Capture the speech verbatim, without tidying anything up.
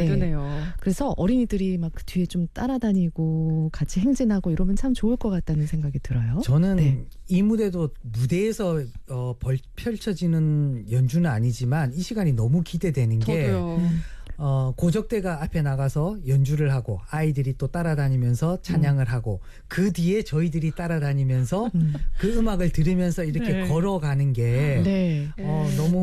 그러네요. 그래서 어린이들이 막 그 뒤에 좀 따라다니고 같이 행진하고 이러면 참 좋을 것 같다는 생각이 들어요. 저는 네. 이 무대도 무대에서 어, 벌, 펼쳐지는 연주는 아니지만 이 시간이 너무 기대되는 게 저도요. 음. 어, 고적대가 앞에 나가서 연주를 하고 아이들이 또 따라다니면서 찬양을 음. 하고 그 뒤에 저희들이 따라다니면서 음. 그 음악을 들으면서 이렇게 네. 걸어가는 게 네. 어, 너무